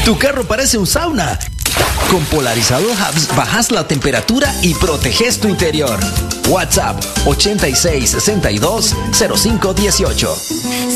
Tu carro parece un sauna. Con Polarizador Hubs bajas la temperatura y proteges tu interior. WhatsApp 8662-0518.